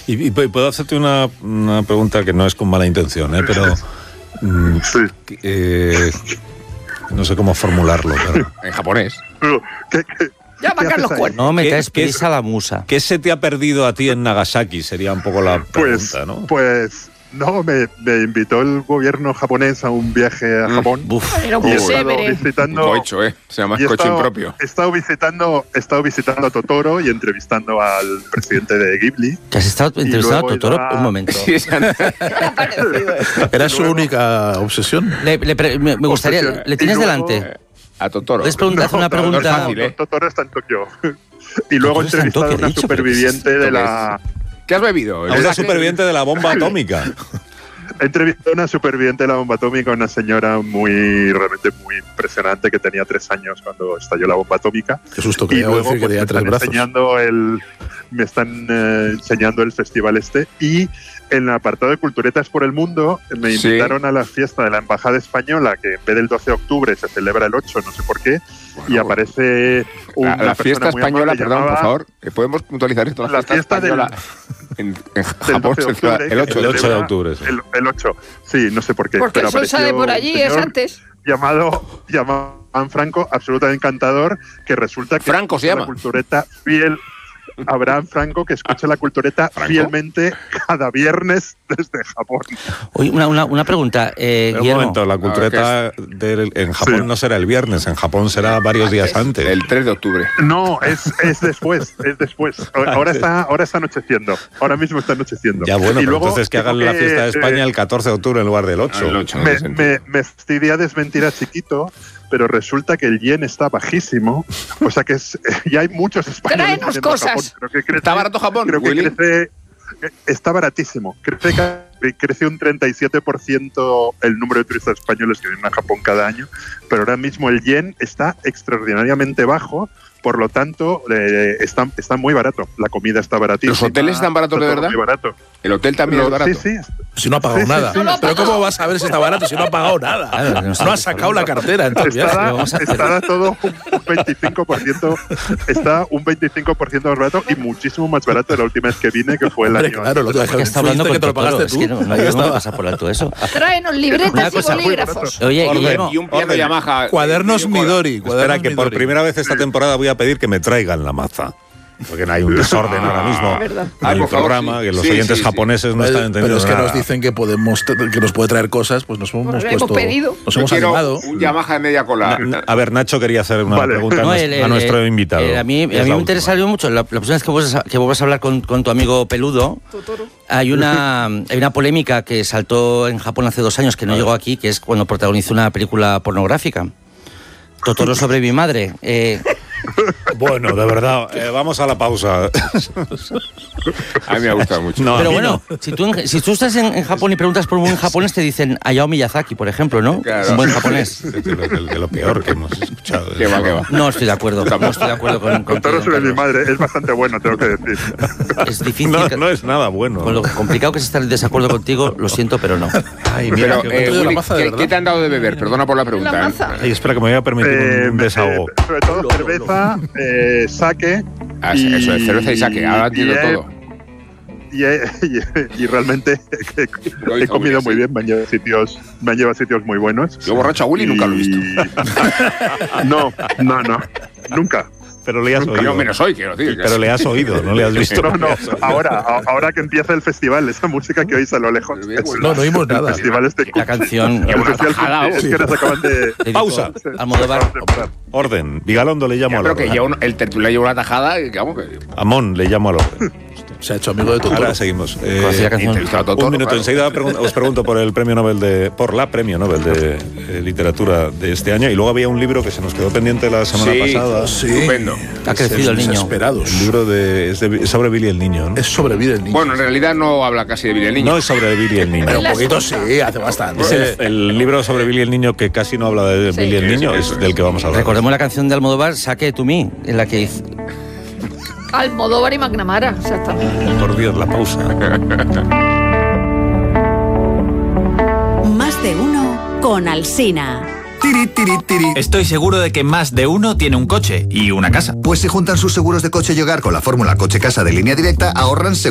Y puedo hacerte una pregunta que no es con mala intención, pero no sé cómo formularlo. Pero... En japonés. Llama a Carlos Cuerno. No me caes prisa la musa. ¿Qué se te ha perdido a ti en Nagasaki? Sería un poco la pregunta, ¿no? No, me invitó el gobierno japonés a un viaje a Japón. Era muy severo. Visitando, se llama coche impropio. He estado visitando a Totoro y entrevistando al presidente de Ghibli. ¿Te has estado entrevistando a Totoro? Un momento. Sí, ¿Era su única obsesión? Me gustaría... ¿Le tienes delante? A Totoro. ¿Puedes hacer una pregunta? Fácil, Totoro está en Tokio. Y luego he entrevistado a una superviviente de la... ¿Qué has bebido? A una superviviente de la bomba atómica. He entrevistado a una superviviente de la bomba atómica, una señora realmente muy impresionante que tenía 3 años cuando estalló la bomba atómica. Qué susto que luego decir que tenía 3 brazos. Me están enseñando el festival y en el apartado de Culturetas por el Mundo me invitaron a la fiesta de la Embajada Española, que en vez del 12 de octubre se celebra el 8, no sé por qué, y aparece la fiesta española, perdón, por favor, ¿podemos puntualizar esto? La fiesta española en Japón se celebra el 8 de octubre. Sí. El 8, sí, no sé por qué. Porque el sol sale por allí, es antes. Llamado Franco, absolutamente encantador, que resulta que Franco se llama. La cultureta fiel... Abraham Franco, que escucha la cultureta fielmente cada viernes desde Japón. Oye, una pregunta, un momento, la cultureta en Japón no será el viernes, en Japón será varios días antes. El 3 de octubre. No, es después, Ahora está anocheciendo, ahora mismo está anocheciendo. Ya bueno, pero entonces que hagan la fiesta de España el 14 de octubre en lugar del 8. El 8 me fastidia desmentir a Chiquito, pero resulta que el yen está bajísimo, o sea que ya hay muchos españoles. Tráenos cosas. ¿Está barato Japón? Creo que está baratísimo. Crece un 37% el número de turistas españoles que vienen a Japón cada año, pero ahora mismo el yen está extraordinariamente bajo. Por lo tanto, está muy barato. La comida está baratísima. ¿Los hoteles están baratos de verdad? Muy barato. ¿El hotel también es barato? Sí. Si no ha pagado nada. Pero ¿cómo vas a ver si está barato si no ha pagado nada? No ha sacado la cartera en todo el viaje. Está todo un 25%. Está un 25% más barato y muchísimo más barato de la última vez que vine, que fue el año. Claro, lo que está hablando que te lo pagaste tú. Es que no pasa por alto eso. Tráenos libretas y bolígrafos. Oye, y un piano Yamaha. Cuadernos Midori. Espera, que por primera vez esta temporada voy a pedir que me traigan la maza. Porque hay un desorden ahora mismo en el programa, que los oyentes japoneses no están entendiendo. Pero es que nada. Nos dicen que nos puede traer cosas, pues nos hemos pedido. Nos hemos animado. Un Yamaha de media cola. A ver, Nacho quería hacer una pregunta a nuestro invitado. A mí me interesaría mucho, la próxima vez que vuelvas a hablar con tu amigo peludo, hay una polémica que saltó en Japón hace 2 años, que no llegó aquí, que es cuando protagonizó una película pornográfica. Tú sobre mi madre. Bueno, de verdad, vamos a la pausa. A mí me ha gustado mucho. Pero bueno, si tú estás en Japón y preguntas por un buen japonés, te dicen Hayao Miyazaki, por ejemplo, ¿no? Claro. Un buen japonés. De lo peor que hemos escuchado. ¿Qué va? No estoy de acuerdo. No estoy de acuerdo con Toro sobre mi madre es bastante bueno, tengo que decir. Es difícil. No es nada bueno. Con lo complicado que es estar en desacuerdo contigo, lo siento, pero no. Ay, mira, Willy, ¿qué te han dado de beber? Perdona por la pregunta. Ay, espera, que me voy a permitir un desahogo. Sobre todo cerveza, sake. Eso es cerveza y sake, ahora entiendo todo. Y realmente he comido muy bien, me han llevado a sitios muy buenos. Yo borracho a Willy nunca lo he visto. No, nunca. Pero le has oído. No, menos hoy, quiero decir. Pero le has oído, no le has visto. No, ahora que empieza el festival, esa música que oís a lo lejos. No oímos nada. El festival La canción. Es que nos acaban de... Pausa. Almodóvar. Orden. Vigalondo le llamo al orden. Creo que el tertulia lleva una tajada y vamos que... Amón le llamo al orden. Se ha hecho amigo de Totoro. Ahora seguimos. Un minuto. Enseguida os pregunto por el premio Nobel por la premio Nobel de literatura de este año. Y luego había un libro que se nos quedó pendiente la semana pasada. Sí. Estupendo. Ha crecido el niño. Desesperados. El libro es sobre Billy el niño, ¿no? Es sobre Billy el niño. Bueno, en realidad no habla casi de Billy el niño. No es sobre Billy el niño. Pero un poquito sí, hace bastante. Es el libro sobre Billy el niño que casi no habla de Billy el niño, es del que vamos a hablar. Recordemos la canción de Almodóvar, Sake to Me, en la que dice... Almodóvar y McNamara, exactamente. Por Dios, la pausa. Más de uno con Alsina. Estoy seguro de que más de uno tiene un coche y una casa. Pues si juntan sus seguros de coche y hogar con la fórmula coche-casa de Línea Directa, ahorran seguro.